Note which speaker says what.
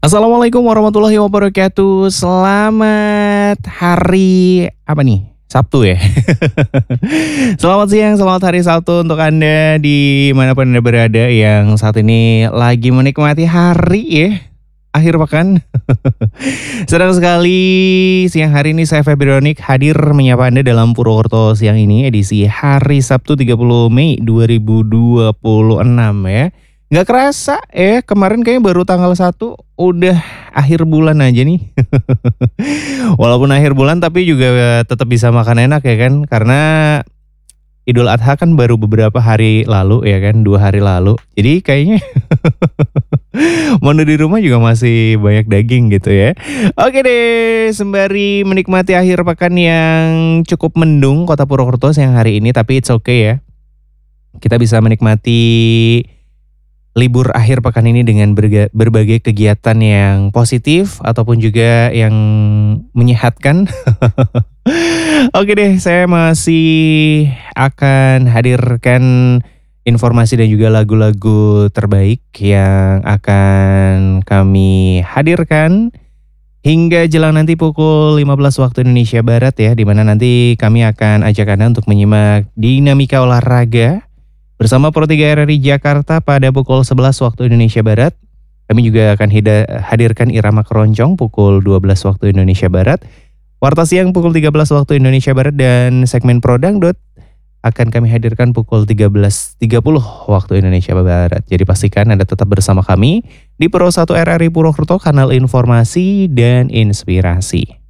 Speaker 1: Assalamualaikum warahmatullahi wabarakatuh. Selamat hari apa nih? Sabtu ya. Selamat siang, selamat hari Sabtu untuk Anda dimanapun Anda berada yang saat ini lagi menikmati hari ya. Akhir pekan. Senang sekali siang hari ini saya Febrionik hadir menyapa Anda dalam Purwokerto siang ini edisi hari Sabtu 30 Mei 2026 ya. Nggak kerasa kemarin kayaknya baru tanggal 1 udah akhir bulan aja nih. Walaupun akhir bulan tapi juga tetap bisa makan enak ya kan. Karena Idul Adha kan baru beberapa hari lalu ya kan, 2 hari lalu. Jadi kayaknya menu di rumah juga masih banyak daging gitu ya. Oke deh, sembari menikmati akhir pekan yang cukup mendung Kota Purwokerto siang hari ini, tapi it's okay ya. Kita bisa menikmati libur akhir pekan ini dengan berbagai kegiatan yang positif ataupun juga yang menyehatkan. Oke deh, saya masih akan hadirkan informasi dan juga lagu-lagu terbaik yang akan kami hadirkan hingga jelang nanti pukul 15 waktu Indonesia Barat ya, di mana nanti kami akan ajak Anda untuk menyimak dinamika olahraga bersama Pro 3 RRI Jakarta pada pukul 11 waktu Indonesia Barat. Kami juga akan hadirkan Irama Keroncong pukul 12 waktu Indonesia Barat. Warta Siang pukul 13 waktu Indonesia Barat dan segmen Pro Dangdut akan kami hadirkan pukul 13.30 waktu Indonesia Barat. Jadi pastikan Anda tetap bersama kami di Pro 1 RRI Purwokerto, kanal informasi dan inspirasi.